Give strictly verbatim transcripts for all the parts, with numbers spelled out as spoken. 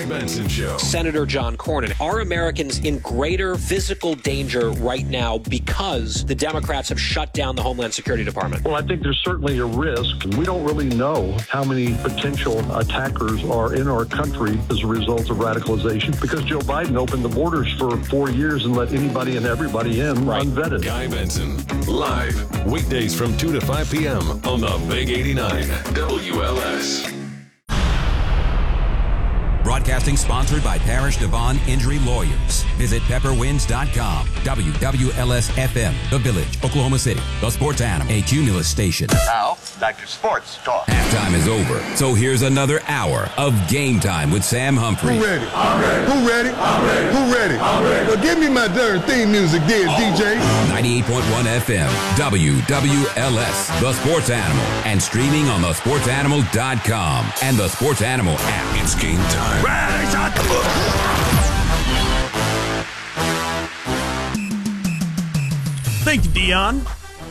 Benson Show. Senator John Cornyn. Are Americans in greater physical danger right now because the Democrats have shut down the Homeland Security Department? Well, I think there's certainly a risk. We don't really know how many potential attackers are in our country as a result of radicalization because Joe Biden opened the borders for four years and let anybody and everybody in right. unvetted. Guy Benson, live, weekdays from two to five p.m. on the Big eighty-nine W L S. Broadcasting sponsored by Parish Devon Injury Lawyers. Visit pepper winds dot com. W W L S F M, The Village, Oklahoma City. The Sports Animal, a Cumulus station. Now, back to sports talk. Halftime is over, so here's another hour of Game Time with Sam Humphrey. Who ready? I'm ready. Who ready? I'm ready. Who ready? I'm ready. Well, give me my darn theme music then, D J. ninety-eight point one F M, W W L S, The Sports Animal, and streaming on the sports animal dot com and the Sports Animal app. It's game time. Ready, shot the book. Thank you, Dion.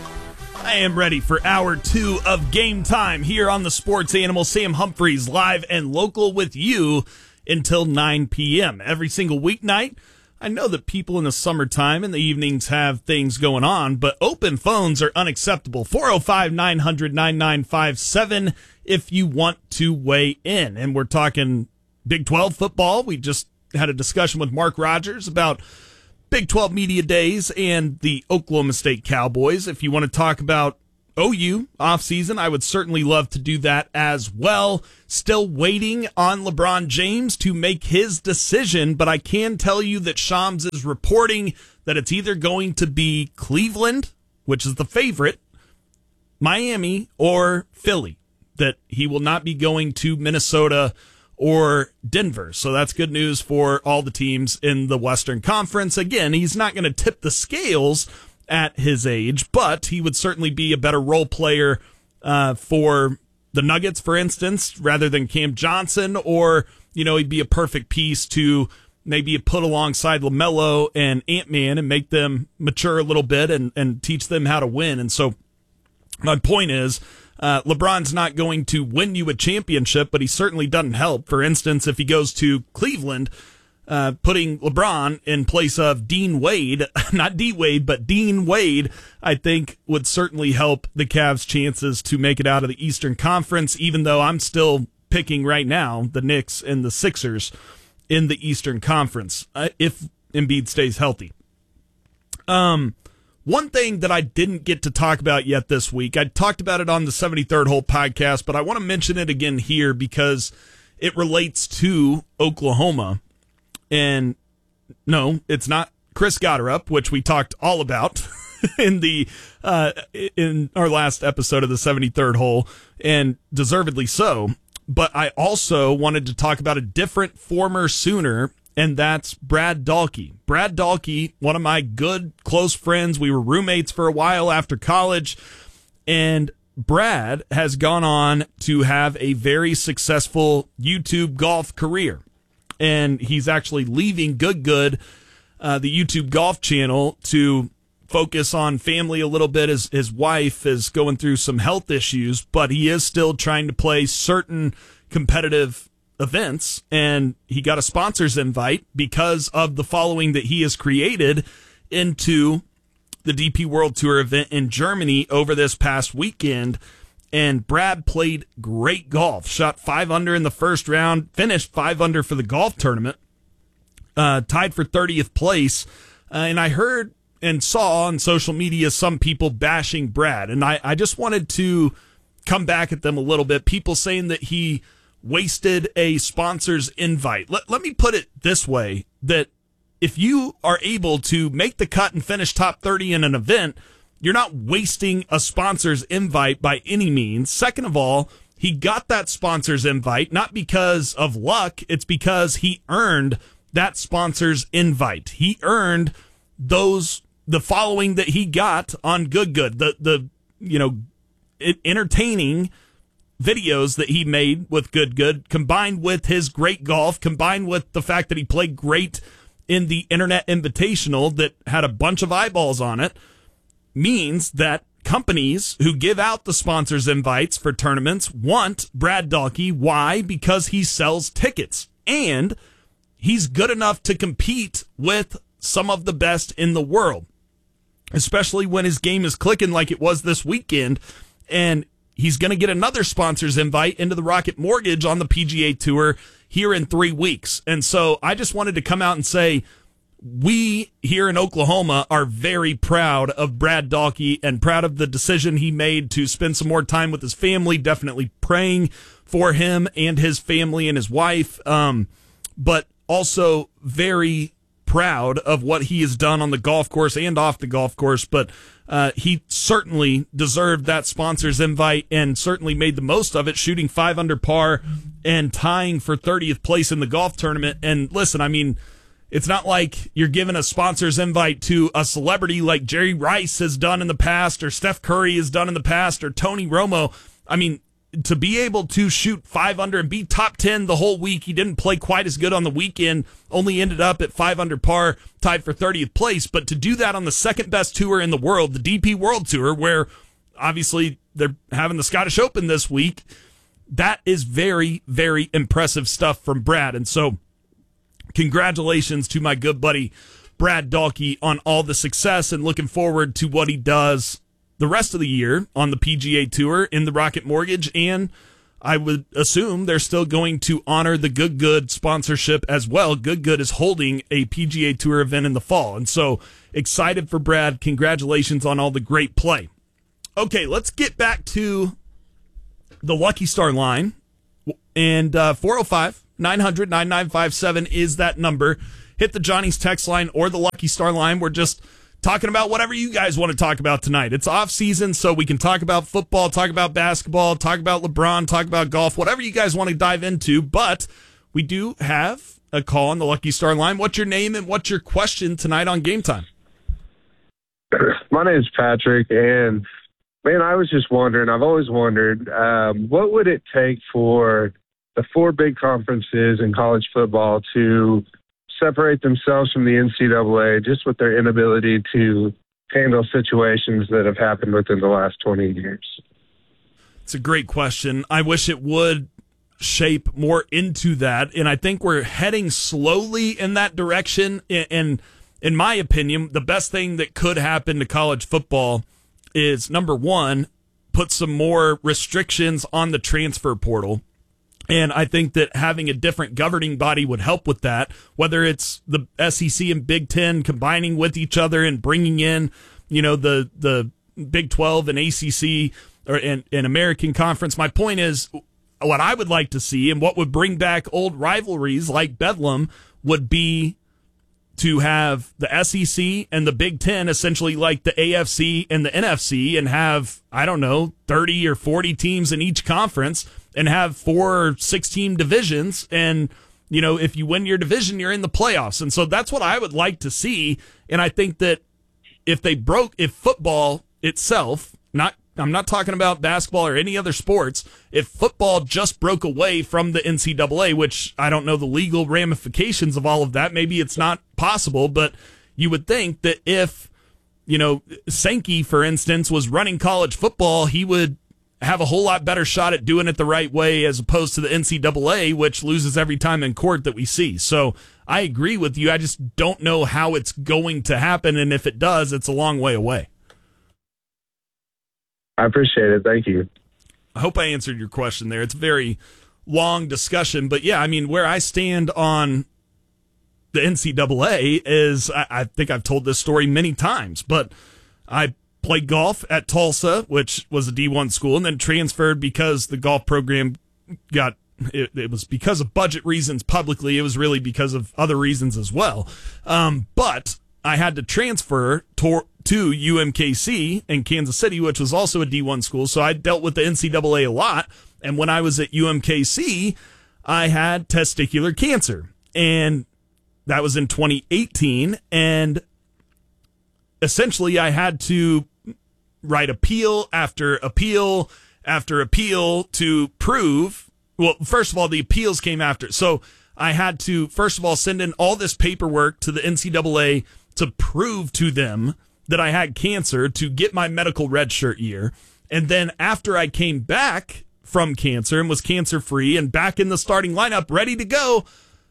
I am ready for hour two of Game Time here on the Sports Animal. Sam Humphreys live and local with you until nine p.m. every single weeknight. I know that people in the summertime and the evenings have things going on, but open phones are unacceptable. four oh five, nine hundred, ninety-nine fifty-seven if you want to weigh in. And we're talking Big twelve football. We just had a discussion with Mark Rogers about Big twelve Media Days and the Oklahoma State Cowboys. If you want to talk about O U offseason, I would certainly love to do that as well. Still waiting on LeBron James to make his decision, but I can tell you that Shams is reporting that it's either going to be Cleveland, which is the favorite, Miami, or Philly, that he will not be going to Minnesota or Denver. So that's good news for all the teams in the Western Conference. Again, he's not going to tip the scales at his age, but he would certainly be a better role player uh, for the Nuggets, for instance, rather than Cam Johnson, or, you know, he'd be a perfect piece to maybe put alongside LaMelo and Ant-Man and make them mature a little bit and, and teach them how to win. And so my point is, Uh, LeBron's not going to win you a championship, but he certainly doesn't help. For instance, if he goes to Cleveland, uh, putting LeBron in place of Dean Wade, not D Wade, but Dean Wade, I think would certainly help the Cavs' chances to make it out of the Eastern Conference, even though I'm still picking right now the Knicks and the Sixers in the Eastern Conference, uh, if Embiid stays healthy. Um... One thing that I didn't get to talk about yet this week, I talked about it on the seventy-third Hole podcast, but I want to mention it again here because it relates to Oklahoma. And no, it's not Chris Gotterup, which we talked all about in the uh, in our last episode of the seventy-third Hole, and deservedly so. But I also wanted to talk about a different former Sooner, and that's Brad Dahlke. Brad Dahlke, one of my good, close friends. We were roommates for a while after college. And Brad has gone on to have a very successful YouTube golf career. And he's actually leaving Good Good, uh, the YouTube golf channel, to focus on family a little bit. His, his wife is going through some health issues, but he is still trying to play certain competitive events, and he got a sponsor's invite because of the following that he has created into the D P World Tour event in Germany over this past weekend. And Brad played great golf, shot five under in the first round, finished five under for the golf tournament, uh, tied for thirtieth place. Uh, and I heard and saw on social media some people bashing Brad, and I, I just wanted to come back at them a little bit. People saying that he wasted a sponsor's invite. Let, let me put it this way, that if you are able to make the cut and finish top thirty in an event, you're not wasting a sponsor's invite by any means. Second of all, he got that sponsor's invite not because of luck, it's because he earned that sponsor's invite. He earned those the following that he got on Good Good, the the you know entertaining videos that he made with Good Good, combined with his great golf, combined with the fact that he played great in the Internet Invitational that had a bunch of eyeballs on it, means that companies who give out the sponsors' invites for tournaments want Brad Dahlke. Why? Because he sells tickets. and he's good enough to compete with some of the best in the world, especially when his game is clicking like it was this weekend. And he's going to get another sponsor's invite into the Rocket Mortgage on the P G A Tour here in three weeks. And so I just wanted to come out and say, we here in Oklahoma are very proud of Brad Dahlke and proud of the decision he made to spend some more time with his family, definitely praying for him and his family and his wife, um, but also very proud of what he has done on the golf course and off the golf course. But uh, he certainly deserved that sponsor's invite and certainly made the most of it, shooting five under par and tying for thirtieth place in the golf tournament. And listen, I mean, it's not like you're giving a sponsor's invite to a celebrity like Jerry Rice has done in the past, or Steph Curry has done in the past, or Tony Romo. I mean, to be able to shoot five under and be top ten the whole week, he didn't play quite as good on the weekend, only ended up at five under par, tied for thirtieth place. But to do that on the second best tour in the world, the D P World Tour, where obviously they're having the Scottish Open this week, that is very, very impressive stuff from Brad. And so congratulations to my good buddy Brad Dahlke on all the success, and looking forward to what he does the rest of the year on the P G A Tour in the Rocket Mortgage. And I would assume they're still going to honor the Good Good sponsorship as well. Good Good is holding a P G A Tour event in the fall. And so excited for Brad. Congratulations on all the great play. Okay, let's get back to the Lucky Star line. And uh, four oh five, nine hundred, ninety-nine fifty-seven is that number. Hit the Johnny's text line or the Lucky Star line. We're just talking about whatever you guys want to talk about tonight. It's off season, so we can talk about football, talk about basketball, talk about LeBron, talk about golf, whatever you guys want to dive into. But we do have a call on the Lucky Star line. What's your name and what's your question tonight on Game Time? My name is Patrick, and man, I was just wondering, I've always wondered, um, what would it take for the four big conferences in college football to separate themselves from the N C double A just with their inability to handle situations that have happened within the last twenty years? It's a great question. I wish it would shape more into that, and I think we're heading slowly in that direction. And in my opinion, the best thing that could happen to college football is, number one, put some more restrictions on the transfer portal. And I think that having a different governing body would help with that, whether it's the S E C and Big Ten combining with each other and bringing in, you know, the the Big twelve and A C C or an, an American Conference. My point is, what I would like to see and what would bring back old rivalries like Bedlam would be to have the S E C and the Big Ten essentially like the A F C and the N F C, and have, I don't know, thirty or forty teams in each conference, and have four or six team divisions. And, you know, if you win your division, you're in the playoffs. And so that's what I would like to see. And I think that if they broke, if football itself, not, I'm not talking about basketball or any other sports, if football just broke away from the N C double A, which I don't know the legal ramifications of all of that, maybe it's not possible, but you would think that if, you know, Sankey, for instance, was running college football, he would have a whole lot better shot at doing it the right way as opposed to the N C double A, which loses every time in court that we see. So I agree with you. I just don't know how it's going to happen, and if it does, it's a long way away. I appreciate it. Thank you. I hope I answered your question there. It's a very long discussion, but yeah, I mean, where I stand on the N C double A is, I, I think I've told this story many times, but I played golf at Tulsa, which was a D one school, and then transferred because the golf program got, it, it was because of budget reasons publicly. It was really because of other reasons as well. Um, but I had to transfer to, to U M K C in Kansas City, which was also a D one school. So I dealt with the N C double A a lot. And when I was at U M K C, I had testicular cancer. And that was in twenty eighteen. And essentially I had to write appeal after appeal after appeal to prove, well, first of all, the appeals came after. So I had to, first of all, send in all this paperwork to the N C double A to prove to them that I had cancer, to get my medical red shirt year. And then after I came back from cancer and was cancer free and back in the starting lineup, ready to go,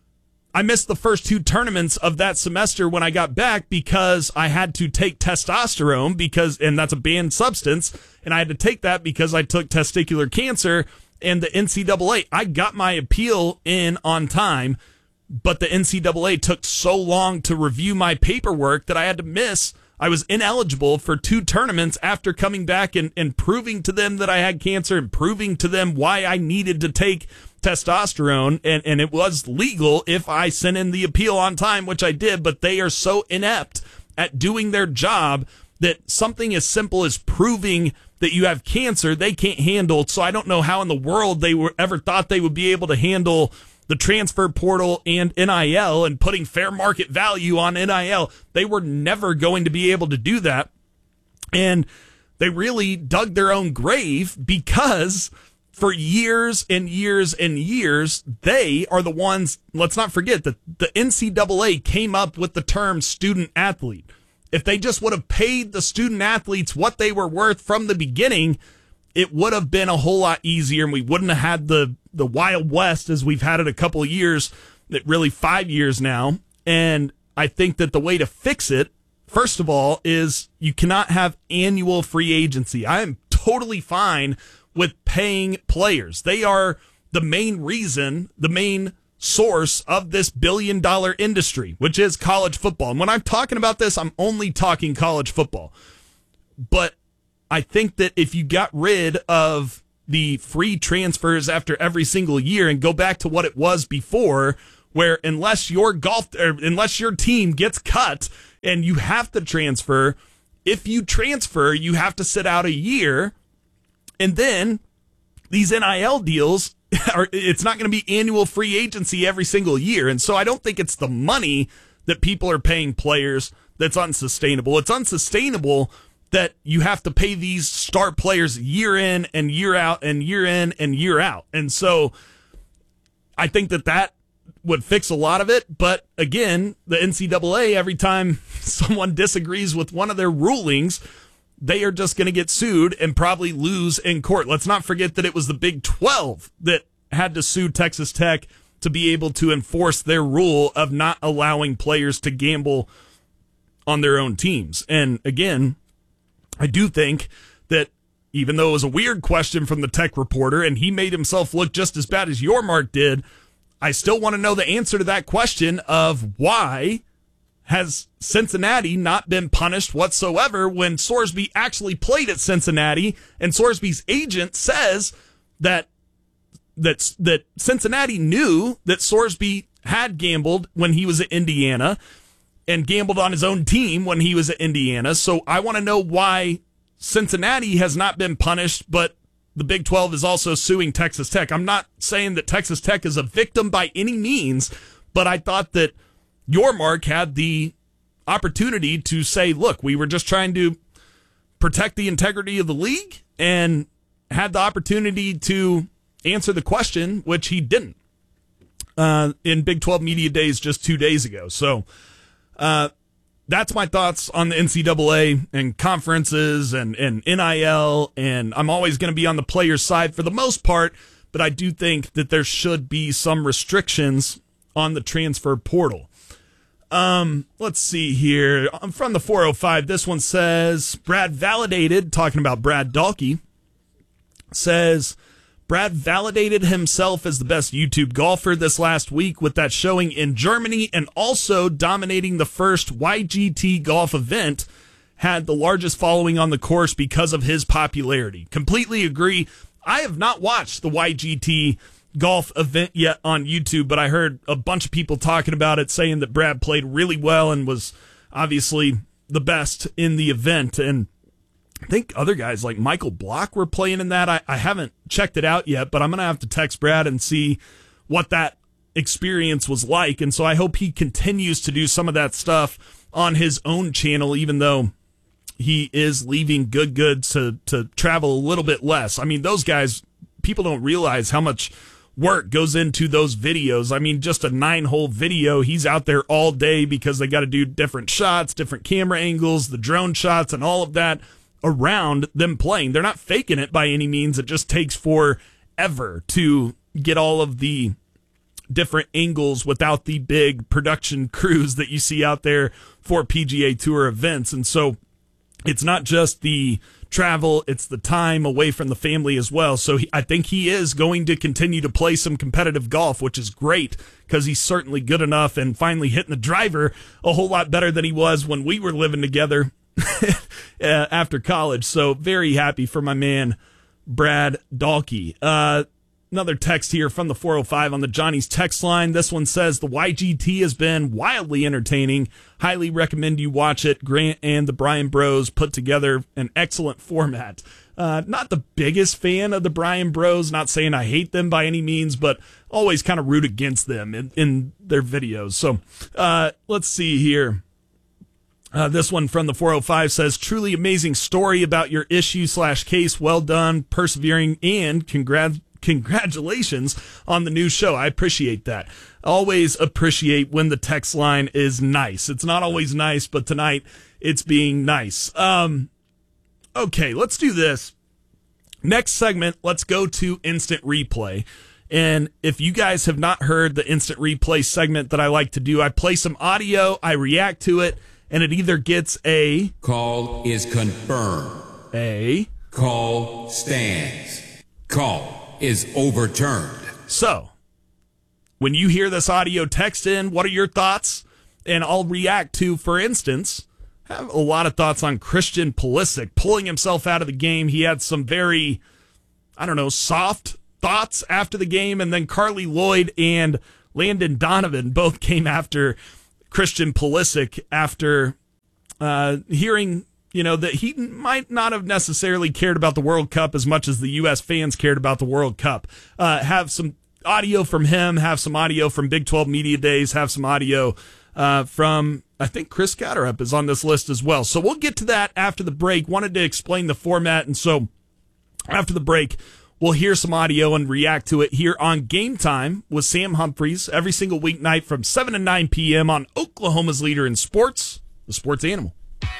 I missed the first two tournaments of that semester when I got back because I had to take testosterone because, and that's a banned substance, and I had to take that because I took testicular cancer. And the N C double A, I got my appeal in on time, but the N C double A took so long to review my paperwork that I had to miss. I was ineligible for two tournaments after coming back and, and proving to them that I had cancer and proving to them why I needed to take testosterone. And, and it was legal if I sent in the appeal on time, which I did, but they are so inept at doing their job that something as simple as proving that you have cancer, they can't handle. So I don't know how in the world they were ever thought they would be able to handle the transfer portal and N I L and putting fair market value on N I L. They were never going to be able to do that. And they really dug their own grave because for years and years and years, they are the ones, let's not forget that the N C double A came up with the term student athlete. If they just would have paid the student athletes what they were worth from the beginning, it would have been a whole lot easier, and we wouldn't have had the, the Wild West as we've had it a couple of years, really five years now. And I think that the way to fix it, first of all, is you cannot have annual free agency. I am totally fine with paying players. They are the main reason, the main source of this billion dollar industry, which is college football. And when I'm talking about this, I'm only talking college football. But I think that if you got rid of the free transfers after every single year and go back to what it was before, where unless your golf or unless your team gets cut and you have to transfer, if you transfer, you have to sit out a year. And then these N I L deals are, it's not going to be annual free agency every single year. And so I don't think it's the money that people are paying players that's unsustainable. It's unsustainable that you have to pay these star players year in and year out and year in and year out. And so I think that that would fix a lot of it. But again, the N C double A, every time someone disagrees with one of their rulings, they are just going to get sued and probably lose in court. Let's not forget that it was the Big twelve that had to sue Texas Tech to be able to enforce their rule of not allowing players to gamble on their own teams. And again, I do think that even though it was a weird question from the Tech reporter and he made himself look just as bad as Yormark did, I still want to know the answer to that question of why has Cincinnati not been punished whatsoever when Sorsby actually played at Cincinnati, and Sorsby's agent says that that, that Cincinnati knew that Sorsby had gambled when he was at Indiana and gambled on his own team when he was at Indiana. So I want to know why Cincinnati has not been punished, but the Big twelve is also suing Texas Tech. I'm not saying that Texas Tech is a victim by any means, but I thought that Yormark had the opportunity to say, look, we were just trying to protect the integrity of the league, and had the opportunity to answer the question, which he didn't uh, in Big twelve Media Days just two days ago. So uh, that's my thoughts on the N C double A and conferences and, and N I L, and I'm always going to be on the players' side for the most part, but I do think that there should be some restrictions on the transfer portal. Um, let's see here. From the four oh five, this one says, Brad Validated, talking about Brad Dahlke, says, Brad validated himself as the best YouTube golfer this last week with that showing in Germany, and also dominating the first Y G T golf event, had the largest following on the course because of his popularity. Completely agree. I have not watched the Y G T golf event yet on YouTube, but I heard a bunch of people talking about it, saying that Brad played really well and was obviously the best in the event. And I think other guys like Michael Block were playing in that. I, I haven't checked it out yet, but I'm going to have to text Brad and see what that experience was like. And so I hope he continues to do some of that stuff on his own channel, even though he is leaving Good Good to, to travel a little bit less. I mean, those guys, people don't realize how much work goes into those videos. I mean, just a nine-hole video, he's out there all day because they got to do different shots, different camera angles, the drone shots, and all of that around them playing. They're not faking it by any means. It just takes forever to get all of the different angles without the big production crews that you see out there for P G A Tour events. And so it's not just the travel, it's the time away from the family as well. So he, I think he is going to continue to play some competitive golf, which is great because he's certainly good enough and finally hitting the driver a whole lot better than he was when we were living together after college. So very happy for my man, Brad Dahlke. Uh, Another text here from the four oh five on the Johnny's text line. This one says, the Y G T has been wildly entertaining. Highly recommend you watch it. Grant and the Bryan Bros put together an excellent format. Uh, not the biggest fan of the Bryan Bros, not saying I hate them by any means, but always kind of root against them in, in their videos. So uh, let's see here. Uh, this one from the four oh five says, truly amazing story about your issue slash case. Well done, persevering, and congrats. Congratulations on the new show. I appreciate that. Always appreciate when the text line is nice. It's not always nice, but tonight it's being nice. Um, okay, let's do this. Next segment, let's go to Instant Replay. And if you guys have not heard the Instant Replay segment that I like to do, I play some audio, I react to it, and it either gets a call is confirmed, a call stands, call is overturned. So, when you hear this audio, text in, what are your thoughts? And I'll react to, for instance, have a lot of thoughts on Christian Pulisic pulling himself out of the game. He had some very, I don't know, soft thoughts after the game. And then Carly Lloyd and Landon Donovan both came after Christian Pulisic after uh, hearing you know, that he might not have necessarily cared about the World Cup as much as the U S fans cared about the World Cup. Uh, have some audio from him, have some audio from Big twelve Media Days, have some audio uh, from, I think Chris Catterup is on this list as well. So we'll get to that after the break. Wanted to explain the format, and so after the break, we'll hear some audio and react to it here on Game Time with Sam Humphreys every single weeknight from seven to nine p.m. on Oklahoma's leader in sports, the Sports Animal.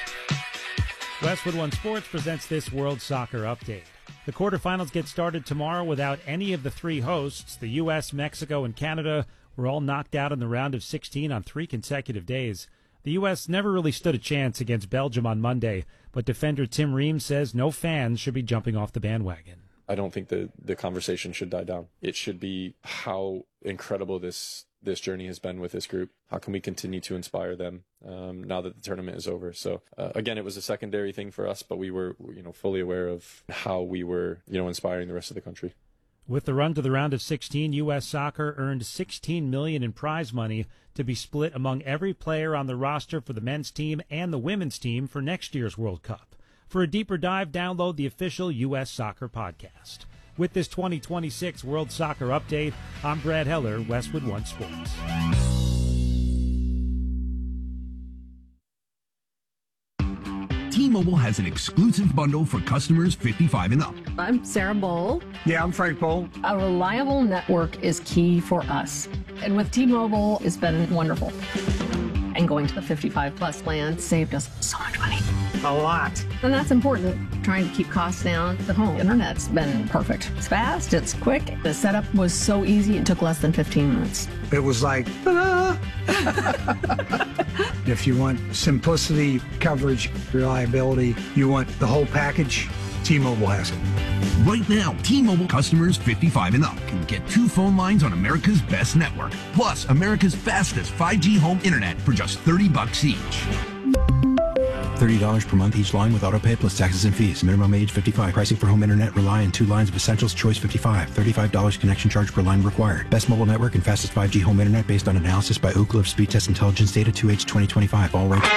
Westwood One Sports presents this World Soccer Update. The quarterfinals get started tomorrow without any of the three hosts. The U S, Mexico, and Canada were all knocked out in the round of sixteen on three consecutive days. The U S never really stood a chance against Belgium on Monday, but defender Tim Ream says no fans should be jumping off the bandwagon. I don't think the, the conversation should die down. It should be how incredible this this journey has been with this group. How can we continue to inspire them um, now that the tournament is over? So uh, again, it was a secondary thing for us, but we were, you know, fully aware of how we were, you know, inspiring the rest of the country. With the run to the round of sixteen, U S Soccer earned sixteen million dollars in prize money to be split among every player on the roster for the men's team and the women's team for next year's World Cup. For a deeper dive, download the official U S Soccer podcast. With this twenty twenty-six World Soccer Update, I'm Brad Heller, Westwood One Sports. T-Mobile has an exclusive bundle for customers fifty-five and up. I'm Sarah Bowl. Yeah, I'm Frank Bowl. A reliable network is key for us. And with T-Mobile, it's been wonderful. And going to the fifty-five plus plan saved us so much money. A lot. And that's important. Trying to keep costs down. The home internet's been perfect. It's fast, it's quick. The setup was so easy, it took less than fifteen minutes. It was like, ta-da! If you want simplicity, coverage, reliability, you want the whole package, T-Mobile has it. Right now, T-Mobile customers fifty-five and up can get two phone lines on America's best network, plus America's fastest five G home internet for just thirty bucks each. thirty dollars per month each line with autopay plus taxes and fees. Minimum age fifty-five. Pricing for home internet rely on two lines of Essentials Choice fifty-five. thirty-five dollars connection charge per line required. Best mobile network and fastest five G home internet based on analysis by Ookla of Speed Test Intelligence data two H twenty twenty-five. All rates.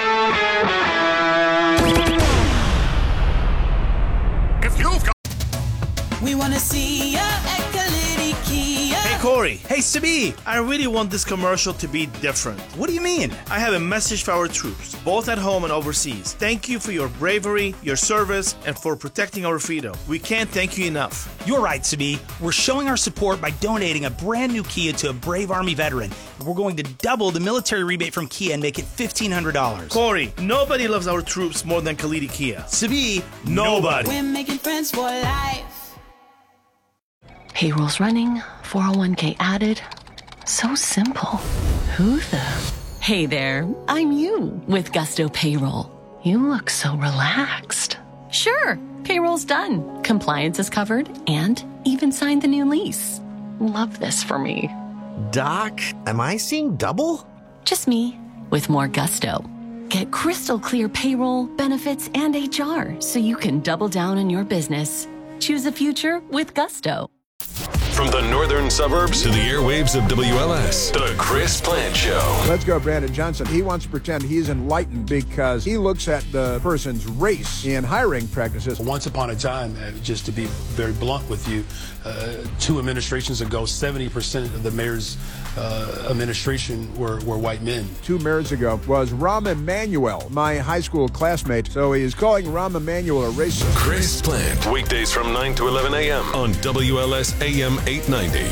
If you've got... We want to see ya at Kalidi Kia. Hey, Corey. Hey, Sabi. I really want this commercial to be different. What do you mean? I have a message for our troops, both at home and overseas. Thank you for your bravery, your service, and for protecting our freedom. We can't thank you enough. You're right, Sabi. We're showing our support by donating a brand new Kia to a brave Army veteran. We're going to double the military rebate from Kia and make it fifteen hundred dollars. Corey, nobody loves our troops more than Kalidi Kia. Sabi, nobody. We're making friends for life. Payroll's running, four oh one k added. So simple. Who the? Hey there, I'm you with Gusto Payroll. You look so relaxed. Sure, payroll's done, compliance is covered, and even signed the new lease. Love this for me. Doc, am I seeing double? Just me, with more gusto. Get crystal clear payroll, benefits, and H R so you can double down on your business. Choose a future with Gusto. From the northern suburbs to the airwaves of W L S, The Chris Plant Show. Let's go, Brandon Johnson. He wants to pretend he's enlightened because he looks at the person's race in hiring practices. Once upon a time, uh, just to be very blunt with you, uh, two administrations ago, seventy percent of the mayor's uh, administration were, were white men. Two mayors ago was Rahm Emanuel, my high school classmate. So he is calling Rahm Emanuel a racist. Chris Plant, weekdays from nine to eleven a.m. on W L S A M eight ninety.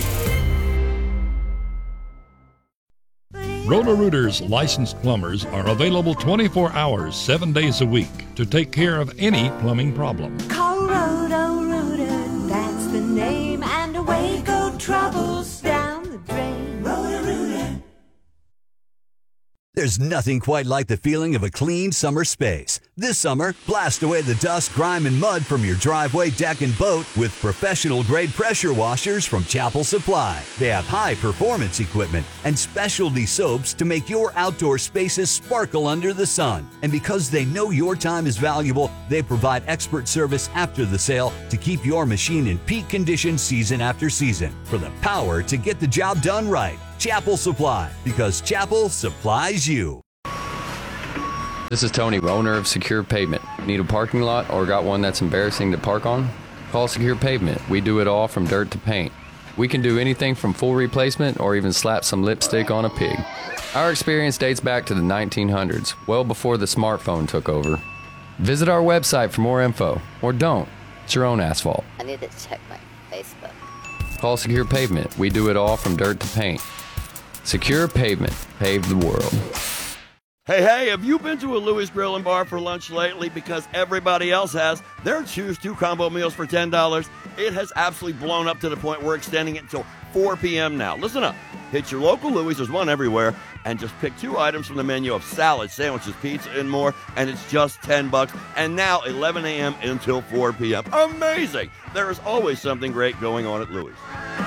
Roto-Rooter's licensed plumbers are available twenty-four hours, seven days a week to take care of any plumbing problem. Call Roto-Rooter, that's the name, and away go troubles down the drain. Roto-Rooter. There's nothing quite like the feeling of a clean summer space. This summer, blast away the dust, grime, and mud from your driveway, deck, and boat with professional-grade pressure washers from Chapel Supply. They have high-performance equipment and specialty soaps to make your outdoor spaces sparkle under the sun. And because they know your time is valuable, they provide expert service after the sale to keep your machine in peak condition season after season. For the power to get the job done right, Chapel Supply, because Chapel supplies you. This is Tony, owner of Secure Pavement. Need a parking lot or got one that's embarrassing to park on? Call Secure Pavement. We do it all from dirt to paint. We can do anything from full replacement or even slap some lipstick on a pig. Our experience dates back to the nineteen hundreds, well before the smartphone took over. Visit our website for more info, or don't. It's your own asphalt. I need to check my Facebook. Call Secure Pavement. We do it all from dirt to paint. Secure Pavement. Pave the world. Hey, hey, have you been to a Louis Grill and Bar for lunch lately? Because everybody else has. Their Choose Two combo meals for ten dollars. It has absolutely blown up to the point we're extending it until four p.m. now. Listen up. Hit your local Louis, there's one everywhere, and just pick two items from the menu of salad, sandwiches, pizza, and more, and it's just ten bucks. And now eleven a.m. until four p.m. Amazing! There is always something great going on at Louis.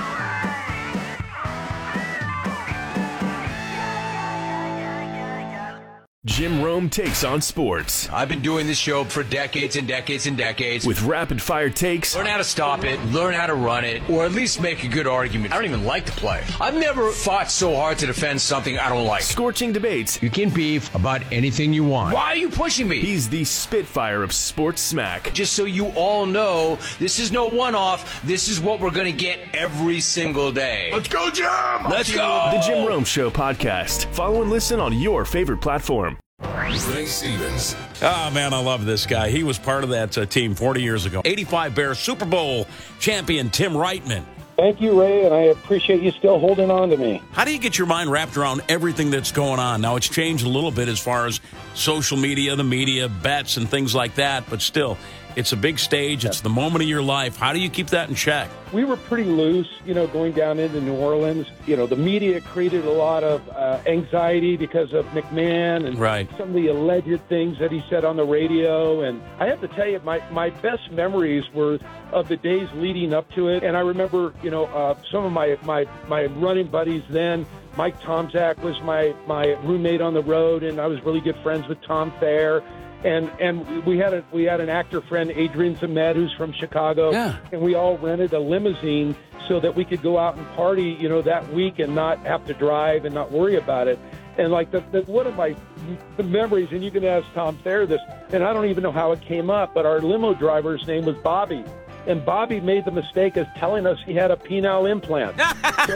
Jim Rome takes on sports. I've been doing this show for decades and decades and decades. With rapid-fire takes. Learn how to stop it, learn how to run it, or at least make a good argument. I don't even like the play. I've never fought so hard to defend something I don't like. Scorching debates. You can beef about anything you want. Why are you pushing me? He's the Spitfire of sports smack. Just so you all know, this is no one-off. This is what we're going to get every single day. Let's go, Jim! Let's go! The Jim Rome Show podcast. Follow and listen on your favorite platform. Ray Stevens. Oh, man, I love this guy. He was part of that uh, team forty years ago. eighty-five Bears Super Bowl champion Tim Reitman. Thank you, Ray, and I appreciate you still holding on to me. How do you get your mind wrapped around everything that's going on? Now, it's changed a little bit as far as social media, the media, bets, and things like that, but still, it's a big stage. It's the moment of your life. How do you keep that in check? We were pretty loose, you know, going down into New Orleans. You know, the media created a lot of uh, anxiety because of McMahon and right. some of the alleged things that he said on the radio. And I have to tell you, my, my best memories were of the days leading up to it. And I remember, you know, uh, some of my, my, my running buddies then. Mike Tomczak was my, my roommate on the road, and I was really good friends with Tom Thayer. And and we had a we had an actor friend, Adrian Zemed, who's from Chicago, yeah. and we all rented a limousine so that we could go out and party, you know, that week and not have to drive and not worry about it. And like the, the one of my the memories, and you can ask Tom Thayer this, and I don't even know how it came up, but our limo driver's name was Bobby, and Bobby made the mistake of telling us he had a penile implant. So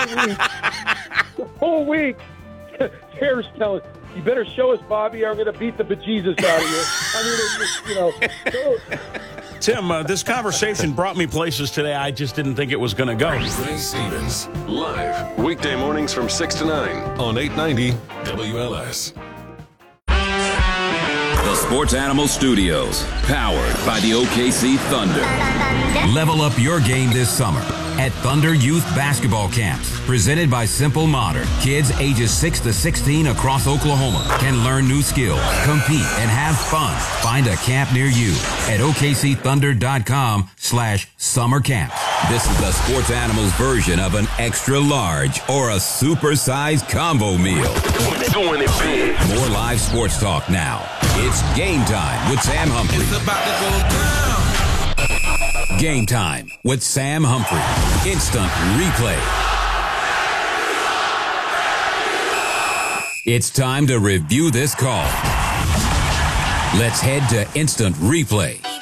the whole week, the whole week Thayer's telling. You better show us, Bobby, or I'm going to beat the bejesus out of you. I mean, it's just, you know. So. Tim, uh, this conversation brought me places today I just didn't think it was going to go. Ray Stevens, live, weekday mornings from six to nine on eight ninety W L S. The Sports Animal Studios, powered by the O K C Thunder. Level up your game this summer at Thunder Youth Basketball Camps, presented by Simple Modern. Kids ages six to sixteen across Oklahoma can learn new skills, compete, and have fun. Find a camp near you at O K C Thunder dot com slash summer camps. This is the Sports Animals version of an extra large or a supersized combo meal. Doing it big. More live sports talk now. It's Game Time with Sam Humphrey. It's about to go down. Game Time with Sam Humphrey. Instant replay. It's time to review this call. Let's head to Instant Replay.